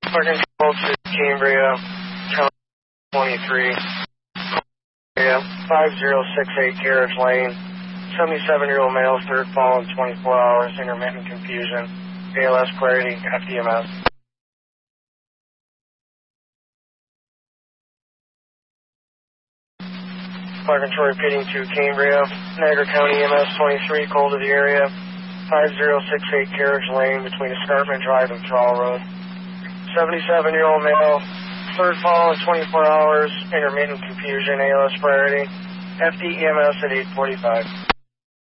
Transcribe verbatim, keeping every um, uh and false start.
Parking control to Cambria, County twenty-three, five zero six eight Carriage Lane, seventy-seven-year-old male, third fall in twenty-four hours, intermittent confusion, A L S clarity, F D M S. Park control repeating to Cambria, Niagara County E M S twenty-three, cold to the area, five zero six eight Carriage Lane between Escarpment Drive and Thrall Road. seventy-seven-year-old male, third fall in twenty-four hours, intermittent confusion, A L S priority, F D E M S at eight forty-five.